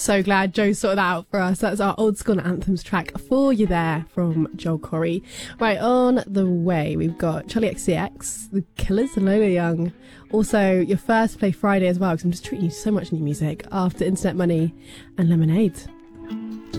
So glad Joe sorted that out for us. That's our old school anthems track for You There from Joel Corry. Right, on the way, we've got Charlie XCX, The Killers, and Lola Young. Also, your first play Friday as well, because I'm just treating you so much new music after Internet Money and Lemonade.